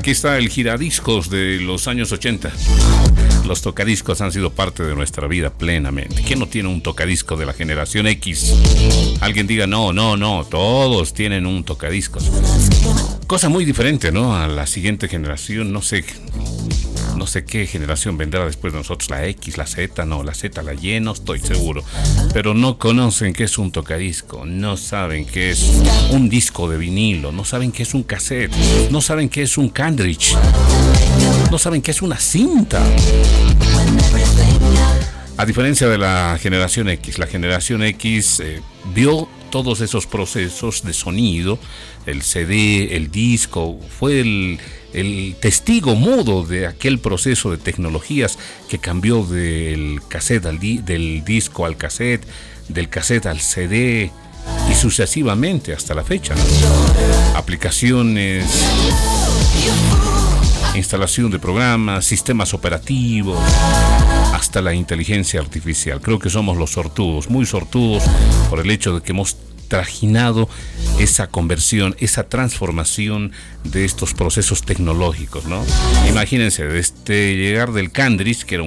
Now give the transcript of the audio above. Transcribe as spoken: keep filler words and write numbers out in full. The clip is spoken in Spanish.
Aquí está el giradiscos de los años ochenta. Los tocadiscos han sido parte de nuestra vida plenamente. ¿Quién no tiene un tocadisco de la generación X? Alguien diga, no, no, no, todos tienen un tocadiscos. Cosa muy diferente, ¿no? A la siguiente generación, no sé... No sé qué generación vendrá después de nosotros, la X, la Z, no, la Z, la Y, no estoy seguro. Pero no conocen qué es un tocadisco, no saben qué es un disco de vinilo, no saben qué es un cassette, no saben qué es un cartridge, no saben qué es una cinta. A diferencia de la generación X, la generación X eh, vio todos esos procesos de sonido, el C D, el disco, fue el, el testigo mudo de aquel proceso de tecnologías que cambió del cassette al di, del disco al cassette, del cassette al C D y sucesivamente hasta la fecha, ¿no? Aplicaciones, instalación de programas, sistemas operativos, hasta la inteligencia artificial. Creo que somos los sortudos, muy sortudos por el hecho de que hemos trajinado esa conversión, esa transformación de estos procesos tecnológicos, ¿no? Imagínense, desde llegar del cartridge, que era un